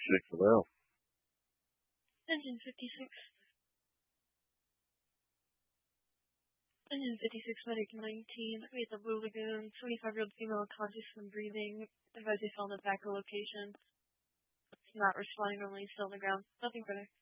Hello. Engine 56. Engine 56, medic 19. We at the Blue Lagoon. 25-year-old female conscious and breathing. Advise they found the back location. It's not responding normally, still on the ground. Nothing further.